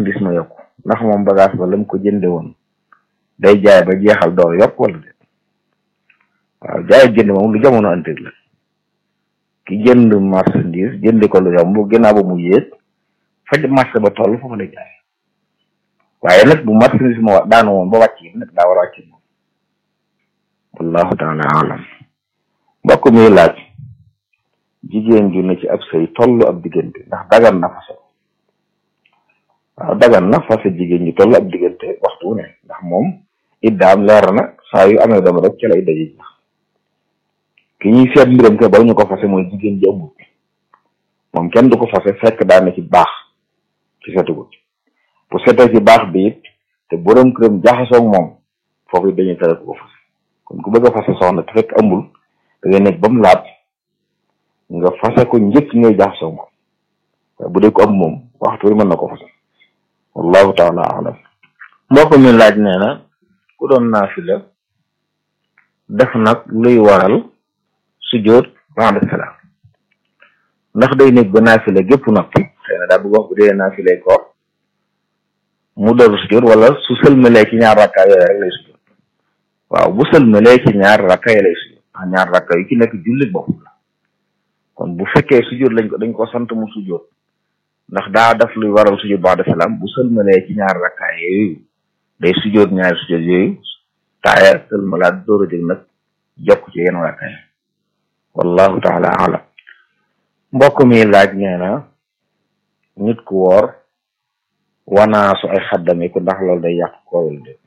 marchandise ma yokku ndax moom bagage ba lam ko jënde woon day jaay ba jeexal door yokk wala de waaw jaay jënd moom lu jamono antig la ki jënd marchandise jëndi ko lu yomb ginnaaw ba mu yéeg faj marché ba toll foofu lay jaay waaye nag bu marchandise ma daanu woon ba wàcc nag daa war a wàcc moom wallahu taala alam mbokk mi laaj jigéen ju ne ci ab sëy tollu ab diggante ndax dagan na fase waaw dagan na fase jigéen ñu tollu ab diggante waxtu wu ne ndax moom iddaam leer na saa yu amee doom rek ci la idda ji jeex ki ñuy seet mbiram ke bala ñu ko fase mooy jigéen ji ëmbut moom kenn du ko fase fekk daane ci baax ci setugut bu setee ci baax bi it te borom këram jaxasoog moom foofu it dañuy tere ko fase kon ku bëgg a fase soxna te fekk ëmbul da ngay nekk ba mu laab nga fase ko njëkk ngay jaxasoog moom waaye bu dee ko ëmb moom waxtu wi mën na ko fase wallahu taala alam mbokk mi laaj nee na ku doon naafila def nag luy waral sujjóot ba'da salaam ndax day nekk ba naafila gépp noppi xëy na daa bëgg wax bu dee naafilay koor mu door sujjóot wala su sëlmalee ci ñaar rakka yooyu rek lay sujjóot waaw bu sëlmalee ci ñaar rakka yi lay sujjóot ndax ñaar rakka yu ci nekk jullit bopp la kon bu fekkee sujjóot dañ ko sant mu sujjóot ndax daa def luy waral sujjóot ba'da salaam bu sëlmalee ci ñaar rakka yooyu day sujjóot ñaari sujjóot yooyu taaya sëlmalaat door a jóg nag jokk ci yenn rakka yi wallahu taala alam mbokk mi laaj nee na nit ku woor wanaasu ay xaddamiku ndax loolu day yàq koowal de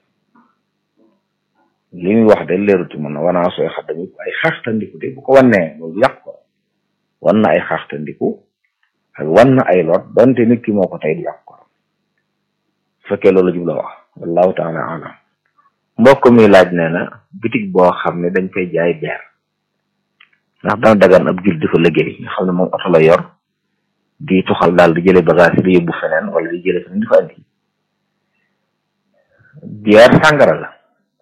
li muy wax de leeruti mën na wanaasu ay xaddamiku ay xaxtandiku de bu ko wannee loolu yàq ko wan na ay xaxtandiku ak wan na ay lot donte nit ki moo ko tey du yàq ko fekkee loolu jub la wax wallahu taala alam mbokk mi laaj nee na bitig boo xam ne dañ koy jaay beer ndax dana dagan ab jul di fa liggéey nga xam ne moom oto la yor di tuxal daal di jële bagage di yóbbu feneen wala di jële feneen di fa andi bière sàngara la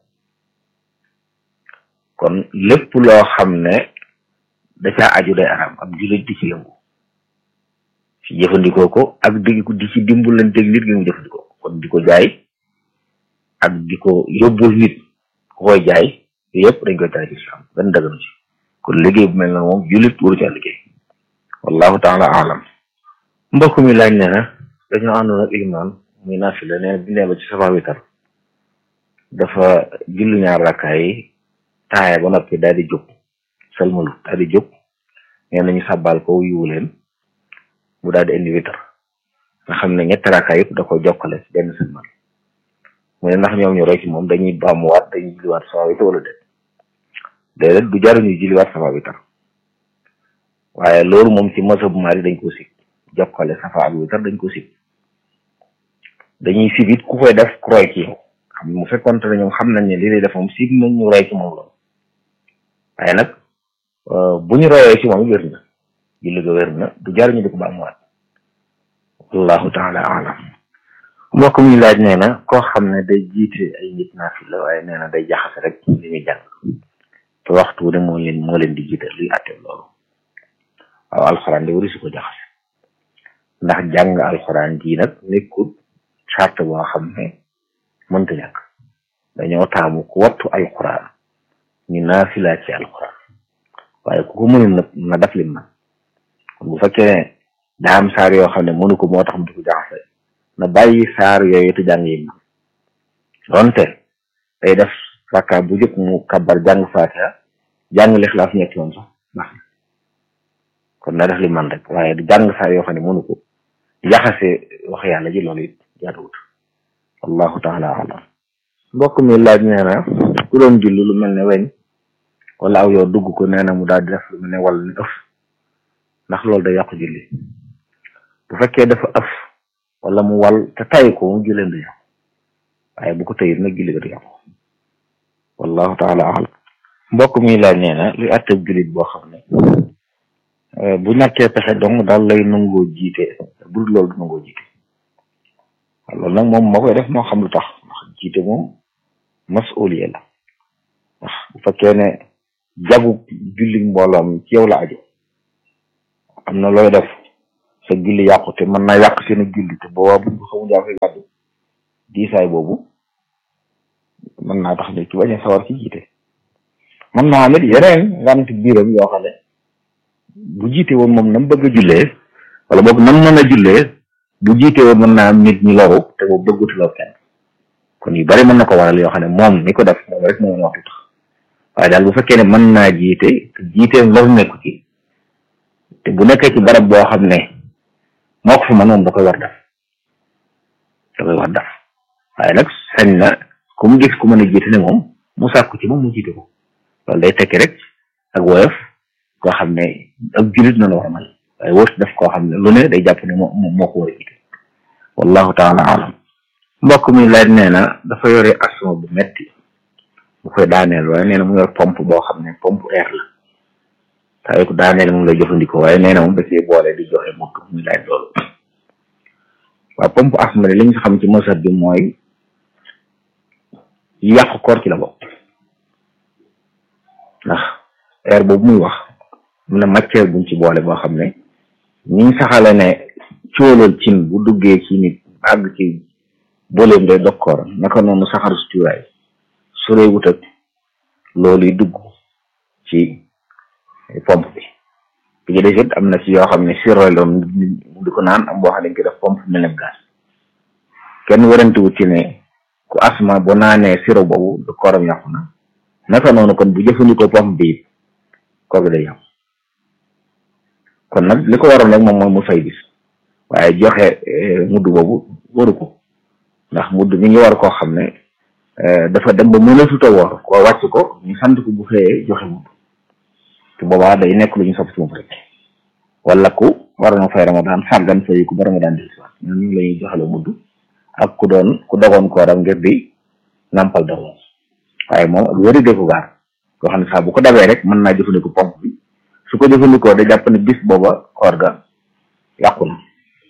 kon lépp loo xam ne da caa aju day aram ab julit di ci yëngu ci jëfandikoo ko ak di ci dimbalanteeg nit gi mu jëfandikoo kon di ko jaay ak di ko yóbbul nit ku koy jaay yëpp dañ koy tere ci islam benn daganu ci kon liggéey bu mel na moom julit waru ca liggéey wallahu taala alam mbokk mi laaj nee na dañoo àndoon ak imaam muy naafila nee na bi nee ba ci safa witar dafa julli ñaar rakkaay yi taaya ba noppi daal di jóg salmalu daal di jóg nee nañu sàbbaal ko yiwu leen mu daal di indi witar nga xam ne ñetti rakkaay yëpp da ko jokkale ci benn salmal mu ne ndax ñoom ñu roy ci moom dañuy baamuwaat dañuy julliwaat safa witar wala déedéet du jaruñu julliwaat safa witar waaye loolu moom ci mazhab Maalik dañ ko sib jokkale safa ak witar dañ ko sib dañuy sib it ku koy def ku roy ci yow xam mu fekkoon te ne ñoom xam nañ ne li lay def moom sib nañ ñu roy ci moom loolu waaye nag bu ñu royee ci moom wér na julli ga wér na du jaruñu di ko baamuwaat wallahu taala alam mbokk mi laaj nee na koo xam ne day jiite ay nit naafila waaye nee na day jaxase rek li muy jàng te waxtu ne moo leen di jiital luy àtte loolu waaw alxuraan de wari su ko jaxase ndax jàng alxuraan ji nag nekkul charte boo xam ne mënta ñàkk dañoo taamu ku wattu alxuraan ñu naafila ci alxuraan waaye ku ko mënul nag na def lim man kon bu fekkee ne daa am saar yoo xam ne mënu ko moo tax mu di ko jaxase na bàyyi saar yooyu te jàng yi man donte day def rakka bu jëkk mu kabar jàng faatiha jàng lixlaas ñetti yoon sax ndax kon na def li man rek waaye du jàng saar yoo xam ne mënu ko jaxase wax yàlla ji loolu it jaaduwut wallahu taala alam mbokk mi laaj nee na ku doon julli lu mel ne weñ wala aw yow dugg ko nee na mu daal di def lu mel ne wala ni ëf ndax loolu day yàqu julli bu fekkee dafa ëf wala mu wal te tay ko mu julleen du yàqu waaye bu ko tayit nag julli ga du yàqu wallahu taala alam mbokk mi laaj nee na luy àtteeb jullit boo xam ne bu ñàkkee pexe dong daal lay nangoo jiite bu dul loolu du nangoo jiite waaw loolu nag moom moo koy def moo xam lu tax ndax jiite moom masuuliya la ndax bu fekkee ne jagu julli mbooloom ci yow la aju am na looy def sa julli yàqu te mën naa yàq seen julli te boobaa buñ ko xamul yaa koy gàddu diisaay boobu mën naa tax nit ki bañ a sawar ci jiite. mën naa amit yeneen ngànt biiram yoo xam ne bu jiite woon moom nam bëgg a jullee wala boog nam mën a jullee bu jiite woon mën naa am nit ñi loru te boobu bëggutu lor kenn kon yu bari mën na ko waral yoo xam ne moom mi ko def moom rek moo mën a wax lu tax waaye daal bu fekkee ne mën naa jiite te jiiteem lor nekku ci te bu nekkee ci barab boo xam ne moo ko fi mën moom da koy war def waaye nag sañ na ku mu gis ku mën a jiite ne moom mu sàkku ci moom mu jiite ko loolu day tekki rek ak woyof koo xam ne ak jullit na la war a mel waaye wërtu def koo xam ne lu ne day jàpp ne moo ko war a jiite wallahu taala alam. mbokk mi laaj nee na dafa yore asthme bu metti bu koy daaneel waaye nee na mu yor pompe boo xam ne pompe air la saa yu ko daaneel moom lay jëfandikoo waaye nee na moom da cee boole di joxe mokk muy laaj loolu. waaw pompe asthme li ñu xam ci mosat bi mooy yàqu koor ci la bokk ndax air boobu muy wax am na matière buñ ci boole boo xam ne ñi saxale ne cóolal cin bu duggee ci nit àgg ci booleem day dog kooram naka noonu saxaru su cuuraay su dee wut ak loolu yi dugg ci pompe bi ci des it am na ci yoo xam ne sirop loon di ko naan am boo xam ne dañ koy def pompe melem gaz kenn warantewut ci ne ku asma bu naanee sirop boobu du kooram yàqu na naka noonu kon bu jëfandikoo pompe bi it koor bi day yàqu kon nag li ko waroon rek moom mooy mu fay bis waaye joxe mudd boobu waru ko ndax mudd mi ngi war koo xam ne dafa dem ba mënatuta woor ko wàcc ko ñu sant ko bu xëyee joxe mudd te boobaa day nekk lu ñu sopp ci moom rek wala ku waroon fay ramadan sàggan fay ku ba ramadan di si waat ñoom ñu la ñuy joxale mudd ak ku dogoon kooram ngir di nampal doom waaye moom ak wéri defu gaar koo xam ne saa bu ko dabee rek mën naa jëfandikoo pompe bi su ko jëfandikoo da jàpp ne bis booba koor ga yàqu na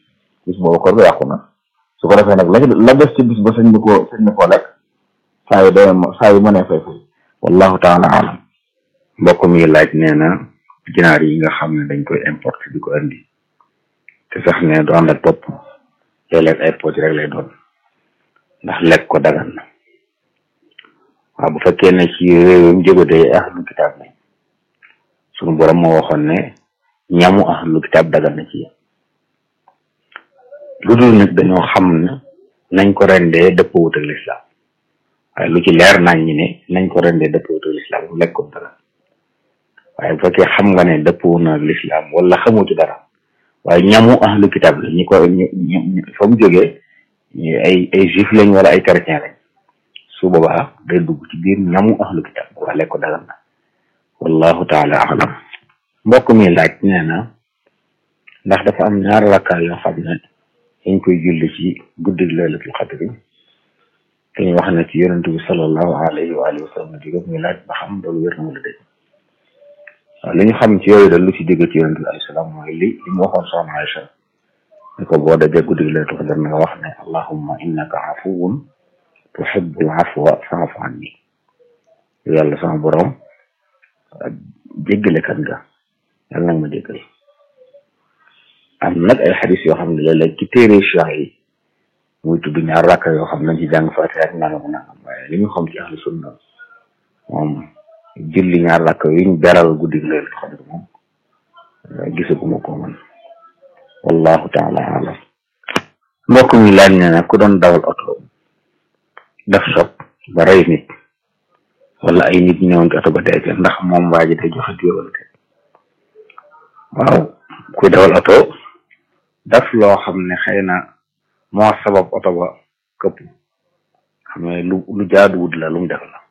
su ko defee nag la des ci bis ba sañ na koo lekk saa yu mënee fay wallahu taala alam. mbokk mi laaj nee na ginaar yi nga xam ne dañ koy importe di ko indi te sax ne du ànd ak topp léeg-léeg ay pooj rek lay doon ndax lekk ko dagan na waaw bu fekkee ne ci réewum jógade ahlul kitaab lañ suñu borom moo waxoon ne ñamu ahlul kitaab dagan na ci lu dul nag dañoo xam ne nañ ko rendee dëppwut ak lislaam waaye lu ci leer nañ ñi ne nañ ko rendee dëppwut ak lislaam lu lekk ko dagan waaye bu fekkee xam nga ne dëppwu na ak lislaam wala xamoo ci dara waaye ñamu ahlu kitaab la ñi ko fa mu jógee ay juif lañ wala ay chrétien lañ su boobaa day dugg ci biir ñamu ahlu kitaab boobaa lekk ko dagan na wallahu taala alam. mbokk mi laaj nee na ndax dafa am ñaar rakkaa yoo xam ne dañ koy julli ci guddi laylatul qadri te ñu wax na ci yonent bi sallallahu alayhi wa alihi wa sallam di muy laaj ba xam loolu wér na wala déet. waaw li ñu xam ci yooyu da lu ci jóge ci yonent bi alayhi salaam mooy li mu waxoon soxna Aïcha ni ko boo dajee guddi laylatul qadri nga wax ne allahumma innaka afuwun tuhibbul afwa fa'fu anni yàlla sama borom jéggalekat nga yàlla nag ma jéggal. am nag ay xadis yoo xam ne léeg-léeg ci téere cheikh yi muy tudd ñaar rakka yoo xam ne nañ ci jàng Faatiha ak nangam waaye li ñu xam ci ahlu sunna moom julli ñaar rakka yu ñu beral guddi laylatul qadr moom gisaguma ko man wallahu taala alam. mbokk mi laaj ne nag ku doon dawal oto def sob ba rey nit wala ay nit ñëwoon ci oto ba dee ndax moom waa ji day joxe diir wala te waaw kuy dawal oto daf loo xam ne xëy na moo sabab oto ba këpp xam ne lu jaaduwut la lu mu def la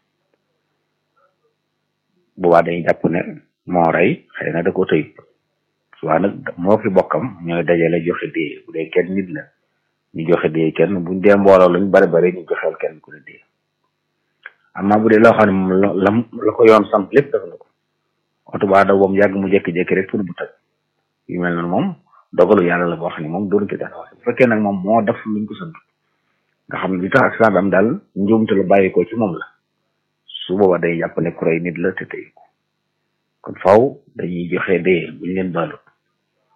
boobaa dañuy jàpp ne moo rey xëy na da ko tëy suwaa nag moo fi bokkam ñooy dajale joxe dee bu dee kenn nit la ñu joxe dee kenn buñ dee mbooloo lañ bari ñu joxeel kenn ku ne dee amma bu dee loo xam ne moom la ko yoon sant lépp def na ko oto baa daw bam yàgg mu jékki-jékki rek pour bu tëj yu mel noonu moom dogalu yàlla la boo xam ne moom doonu ci dara wax bu fekkee nag moom moo def luñ ko sant nga xam ne li tax accident bi am daal njuumte lu bàyyi ko ci moom la su booba day jàpp ne ku rey nit la te tey ko kon faaw dañuy joxe dee buñ leen baalut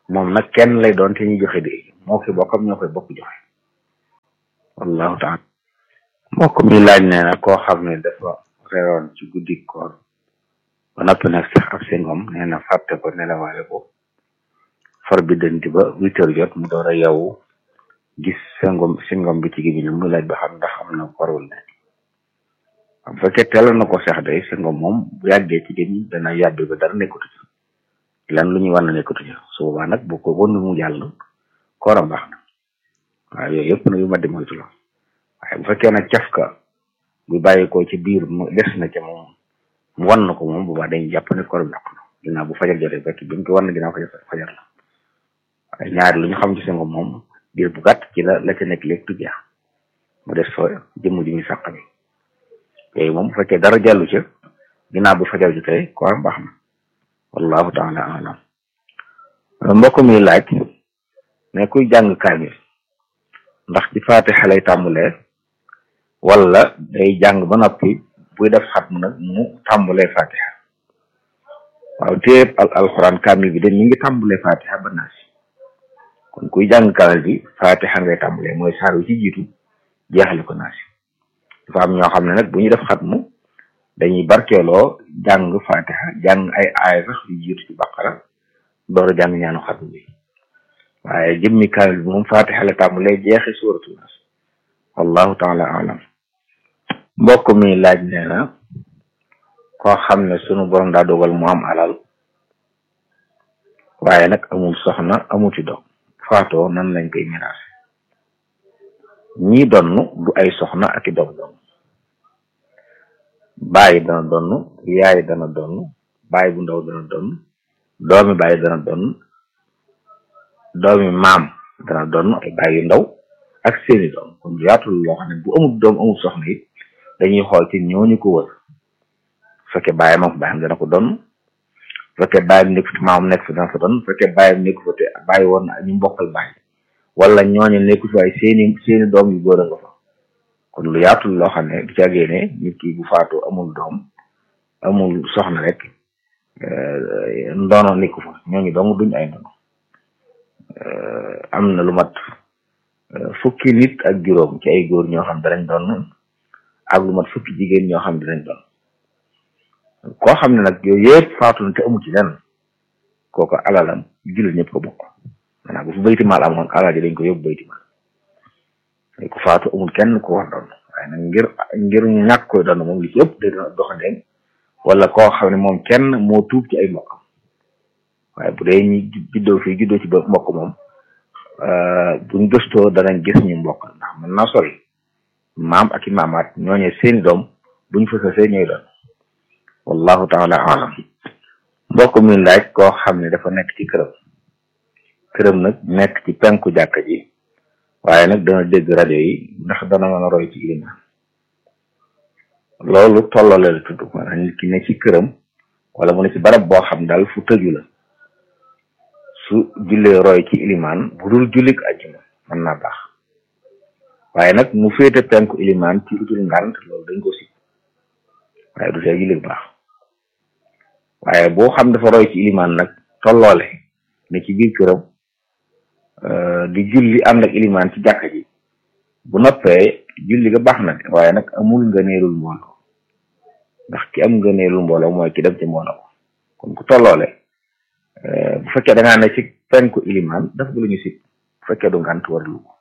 moom nag kenn lay doon te ñu joxe di moo ki bokkam ñoo koy bokk joxe wallahu taala. mbokk mi laaj nee na koo xam ne dafa reeroon ci guddi koor ba noppi nag sax ab singom nee na fàtte ko nelawaale ko far bi dënti ba 8 heures jot mu door a yow gis singom bi ci gémmiñam mu laaj ba xam ndax am na koor wala ne bu fekkee teel na ko sax day singom moom bu yàggee ci gémmiñ dana yàbbi ba dara nekkatu ci lan lu ñuy war na nekkatu ci su boobaa nag bu ko won mu jàll kooram baax na waaye yooyu yëpp nag yu ma di moytu la waaye bu fekkee nag cafka bu bàyyi ko ci biir mu des na ca moom mu wan na ko moom bu baax dañuy jàpp ne kooram yàqu na ginnaaw bu fajar jotee fekk bi mu ko wan na ginnaaw fajar la waaye ñaari lu ñu xam ci singom moom biir bu gàtt ci la ca nekk léegi du jeex mu des fa jëmm ji ñu sàq bi yooyu moom bu fekkee dara jàllu ca ginnaaw bu fajar jotee kooram baax na wallahu taala alam. mbokk mi laaj ne kuy jàng kaamil ndax ci faatiha lay tàmbulee wala day jàng ba noppi buy def xatm nag mu tàmbulee faatiha waaw téeb alxuraan kaamil bi de mi ngi tàmbulee faatiha ba naasi kon kuy jàng kaamil bi faatiha ngay tàmbulee mooy saar wi ci jiitu jeexale ko naasi dafa am ñoo xam ne nag bu ñu def xatmu dañuy barkeeloo jàng fatiha jàng ay aaya sax yu jiitu ci baqara door a jàng ñaanu xatmu bi waaye jëmmi kaamil bi moom fatiha la tàmbalee jeexi suuratu naas wallahu taala alam. mbokk mi laaj nee na koo xam ne sunu borom daa dogal mu am alal waaye nag amul soxna amul ci doom faatoo nan lañ koy miraas ñii donn du ay soxna ak i doom doom bàyyi dana donn yaay dana donn bàyyi bu ndaw dana donn doomi bàyyi dana donn doomi maam dana donn ay bàyyi yu ndaw ak seeni doom kon yaatul loo xam ne bu amul doom amul soxna it dañuy xool ci ñooñu ko wër fekkee bàyyi moom bàyyam dana ko donn fekkee bàyyam nekk fi maam nekk fi dana ko donn fekkee bàyyam nekk fa te bàyyi woon na ñu mbokkal bàyyi wala ñooñu nekku fi ay seeni doom yu góor a nga fa kon lu yaatul loo xam ne du ca génne nit ki bu faatu amul doom amul soxna rek ndono nekku fa ñooñu dong duñ ay ndono am na lu mat fukki nit ak juróom ci ay góor ñoo xam danañ doon ak lu mat fukki jigéen ñoo xam dinañ doon koo xam ne nag yooyu yëpp faatu na te amul ci lenn kooku alalam jullit ñëpp ko bokk maanaam bu fi bayti maal amoon alal ji dañ ko yóbbu bayti maal ku faatu amul kenn ko war doon waaye nag ngir ñàkk koy doon moom li ci ëpp day doxandéem wala koo xam ne moom kenn moo tuub ci ay mbokkam waaye bu dee ñi juddoo fii juddoo ci ba mbokk moom buñ gëstoo danañ gis ñu mbokk ndax mën naa sori maam ak i maamaat ñooñee seeni doom buñ fësasee ñooy doon wallahu taala alam. mbokk mi laaj koo xam ne dafa nekk ci këram nag nekk ci penku jàkka ji waaye nag dana dégg rajo yi ndax dana mën a roy ci ilimaan loolu tollale la tudd maanaam nit ki ne ci këram wala mu ne ci barab boo xam daal fu tëju la su jullee roy ci ilimaan bu dul jullik ajjuma mën naa baax waaye nag mu féete penku ilimaan ci utul ngànt loolu dañ ko si waaye du see jullik baax waaye boo xam dafa roy ci ilimaan nag tolloole ne ci biir këram di julli ànd ak ilimaan ci jàkka ji bu noppee julli ga baax na de waaye nag amul ngëneelul mbooloo ndax ki am ngëneelul mbooloo mooy ki dem ci mbooloo kon ku tolloole bu fekkee da ngaa ne ci penku ilimaan daf lu ñu sit bu fekkee du ngànt war lu ko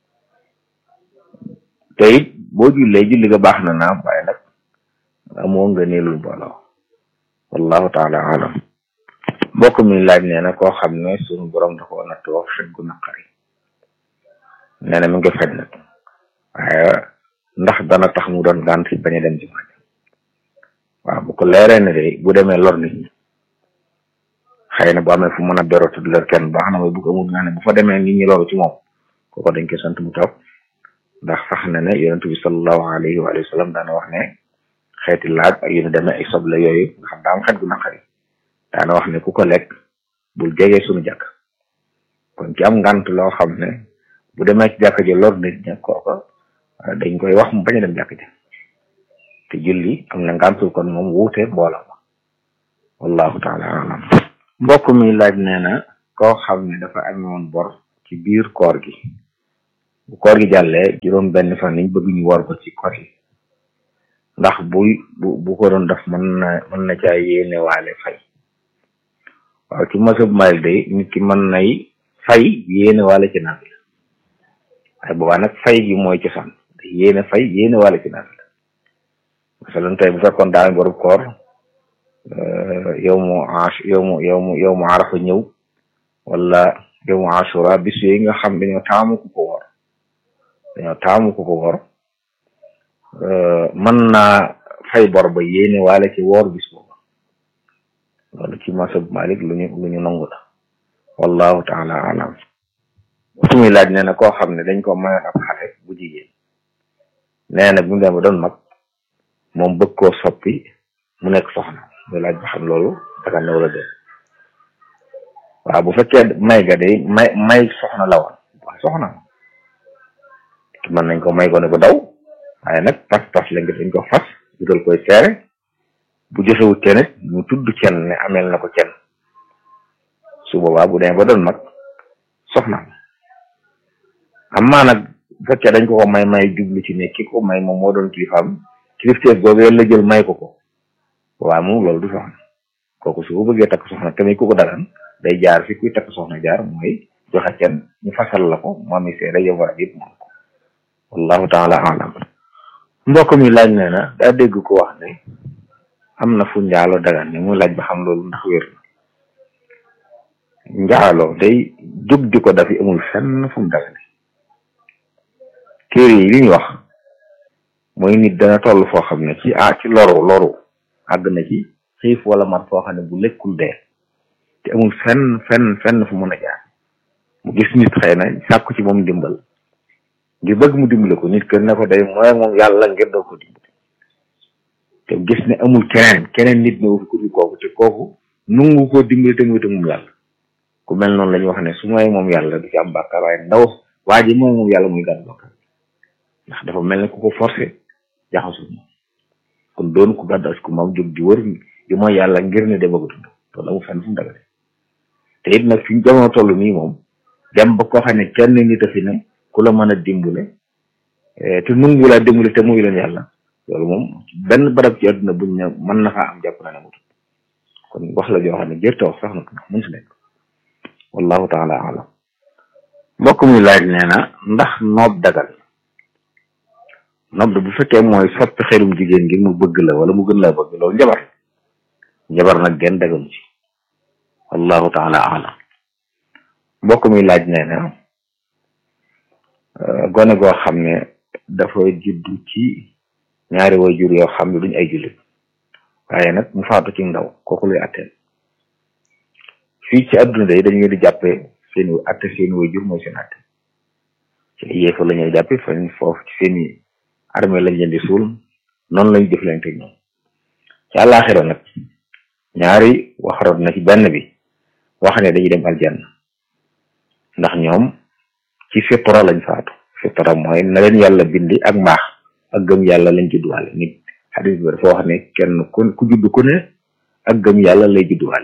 te it boo jullee julli ga baax na naam waaye nag amoo ngëneelul mbooloo wallahu taala alam. mbokk mi laaj nee na koo xam ne suñu borom da ko nattoo fekk gu naqari nee na mi ngi faj nag waaye ndax dana tax mu doon gànt ci bañ a dem ci maj waaw bu ko leeree ne de bu demee lor nit ñi xëy na bu amee fu mën a beroo tudd lor kenn baax na mooy bu ko amul nga ne bu fa demee nit ñi loolu ci moom kooko dañ koy sant mu toog ndax sax na ne yonent bi sallallahu alayhi wa sallam daana wax ne xeeti laaj ak yu ñu demee ay soble yooyu nga xam daa am xet gu naqari daana wax ne ku ko lekk bul jege suñu jàkk kon ci am ngant loo xam ne bu demee ci jàkk ji lor nit ña kooka dañ koy wax mu bañ a dem jàkk ji te julli am na ngantul kon moom wuute mbooloo ma wallahu taala alam. mbokk mi laaj nee na koo xam ne dafa amoon bor ci biir koor gi bu koor gi jàllee juróom benn fan niñ bëgg ñu war ko ci koor yi ndax bu ko doon def mën na caa yéene waale fay waaw ci masab Maalik day nit ki mën nay fay yéene waale ci naafila waaye boobaa nag fay gi mooy cosaan yéene fay yéene waale ci naafila masalan tey bu fekkoon daa boru koor yow mu arafa ñëw wala yow mu asura bis yi nga xam dañoo taamu ku ko wor mën naa fay bor ba yéene waale ci woor bis booba loolu ci masab Malik lu ñu nangu la wallahu taala alam su muy laaj nee na koo xam ne dañ ko mayoon ab xale bu jigéen nee na bu mu dem ba doon mag moom bëgg koo soppi mu nekk soxna muy laaj ba xam loolu dagan na wala déet waaw bu fekkee may ga day may soxna la woon waaw soxna mën nañ ko may ko ne ko daw waaye nag pas lañ ko dañ ko fas dugal koy seere bu jëfewut kenn ñu tudd kenn ne ameel na ko kenn su boobaa bu demee ba doon mag soxna amaa nag bu fekkee dañ ko may jublu ci ne ki ko may moom moo doon kilifaam kilifteef googee la jël may ko waaw moom loolu du soxna kooku su ko bëggee takk soxna tamit ku ko dagan day jaar fi kuy takk soxna jaar mooy joxe kenn ñu fasal la ko mu ami seede yow war a yëpp moom ko wallahu taala alam mbokk mi laaj nee na daa dégg ko wax ne am na fu njaalo dagan ne muy laaj ba xam loolu ndax wér na njaalo day jóg di ko dafi amul fenn fu mu dagan téere yi li ñu wax mooy nit dana toll foo xam ne ci loru àgg na ci xiif wala mat foo xam ne bu lekkul dee te amul fenn fu mën a jaar mu gis nit xëy na sàkku ci moom dimbal ngir bëgg mu dimbale ko nit kër ne ko day mooy moom yàlla ngir doo ko dimbale te gis ne amul keneen nit ne ku fi kooku te kooku nungu koo dimbale te muy te moom yàlla ku mel noonu la ñu wax ne su mooy moom yàlla du ci am bàkkaar waaye ndaw waa ji mooy moom yàlla muy gàddu bàkkaar ndax dafa mel ne ku ko forcé jaxasul moom kon doon ku gàddu asku moom jóg di wër di mooy yàlla ngir ne dama ko dund loolu amul fenn fu mu dagale te it nag fi ñu jamono toll nii moom dem ba koo xam ne kenn nit a fi ne ku la mën a dimbale te nungu laa dimbale te muy leen yàlla loolu moom benn barab ci àdduna buñ ne mën na faa am jàpp na ne mutut kon wax la joo xam ne jërta wax sax na ko mën si nekk wallahu taala alam mbokk muy laaj nee na ndax noob dagal noob bu fekkee mooy soppi xelum jigéen ngir mu bëgg la wala mu gën laa bëgg loolu njabar nag genn dagalu ci wallahu taala alam mbokk muy laaj nee na gone goo xam ne dafa juddu ci ñaari waajur yoo xam ne duñ ay jullit waaye nag mu faatu ci ndaw kooku luy atteel fii ci adduna day dañu di jàppee seen waajur mooy seen atte ci ay yéefar la ñuy jàppe fan foofu ci seeni armée lañ leen di suul noonu lañu jëflante ak ñoom ci àllaaxira nag ñaari waxaroot na ci benn bi wax ne dañuy dem aljanna ndax ñoom ci fitra lañ faatu fitra mooy na leen yàlla bindi ak mbaax ak gëm yàlla lañ judduwaale nit xadis bi dafa wax ne kenn ku judd ku ne ak gëm yàlla lay judduwaale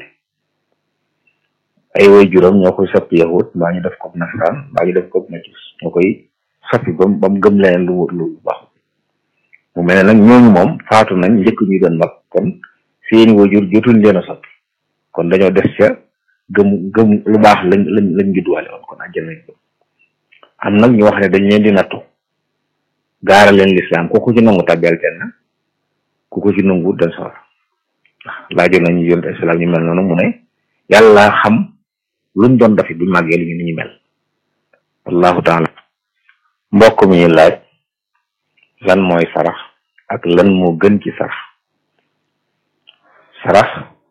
ay way juróom ñoo koy soppi yahut mbaa ñu def ko nasaraan mbaa ñu def ko majus ñoo koy soppi ba mu gëm leneen lu baax mu mel ne nag ñooñu moom faatu nañ njëkk ñu doon mag kon seeni wajur jotuñ leen a soppi kon dañoo des ca gëm lu baax lañ judduwaale woon kon àjjana lañ am nag ñu wax ne dañ leen di nattu gaara leen lislaam ku ko ci nangu tàbbeel kenn ku ko ci nangu dem sawar laajoon nañu yonent islam ñu mel noonu mu ne yàlla xam luñ doon dafi buñ màggee li ñu mel wallahu taala mbokk mi laaj lan mooy sarax ak lan moo gën ci sarax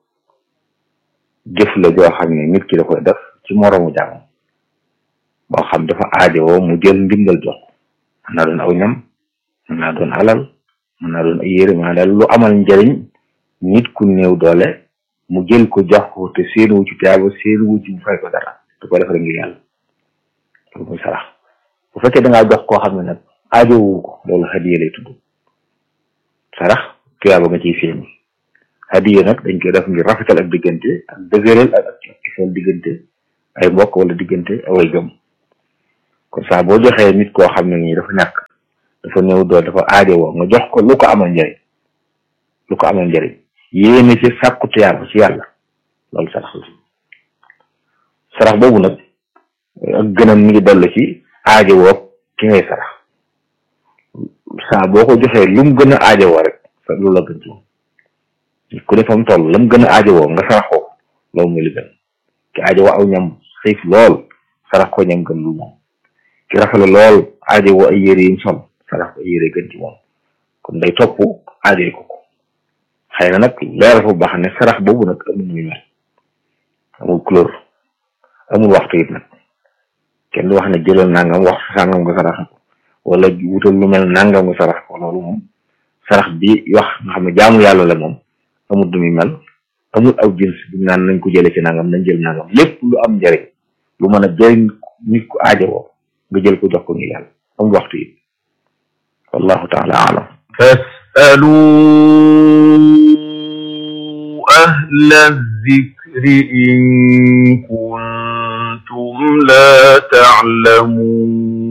jëf la joo xam ne nit ki da koy def ci moroomu jàmm boo xam dafa aajowoo mu jël ndimbal jox mën naa doon aw ñam mën naa doon alal mën naa doon ay yére mën naa daal lu amal njëriñ nit ku néew doole mu jël ko jox ko te seenu ci tiyaaba seenu ci bu fay ko dara da ko defal ngir yàlla loolu muy sarax bu fekkee da ngaa jox koo xam ne nag aajowu ko loolu hadiya lay tudd sarax tiyaaba nga ciy feeñ hadiya nag dañ koy def ngir rafetal ak diggante ak dëgëral ak ifal diggante ay mbokk wala diggante way gëm. kon saa boo joxee nit koo xam ne nii dafa ñàkk, dafa néew doole, dafa aajowoo, nga jox ko lu ko amal njëriñ, lu ko amal njëriñ yéene ci sàkku tuyaaba ci yàlla, loolu sarax la. sarax boobu nag ak gënam mi ngi dellu ci aajowoo ki ngay sarax. saa boo ko joxee lu mu gën a aajowoo rek loolu la gën ci moom. ku ne fa mu toll la mu gën a aajowoo nga saraxoo loolu muy li gën. ki aajowoo aw ñam xiif lool sarax ko ñam gën lu moom. ki rafetlu lool aajowoo ay yére yi sol sarax ko ay yére gën ci moom. kon day topp aajoy ko ko. xëy na nag leeral fa bu baax ne sarax boobu nag amul muy mel, amul couleur, amul waxtu it nag. kenn du wax ne jëlal nangam waxtu sàngam nga sarax ko wala wutal lu mel nangam nga sarax ko. loolu moom sarax bi wax nga xam ne jaamu yàlla la moom amul du muy mel, amul aw jins bu naan nañ ko jëlee ci nangam nañ jël nangam. lépp lu am njëriñ lu mën a jëriñ nit ku aajowoo nga jël ko jox ko ngir yàlla, amul waxtu it. wallahu taala alam. fasalu ahla zikri in kuntum la ta'lamun.